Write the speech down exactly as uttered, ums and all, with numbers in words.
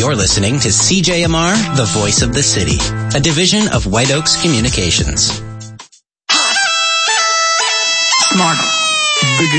You're listening to C J M R, the voice of the city, a division of White Oaks Communications. Smart.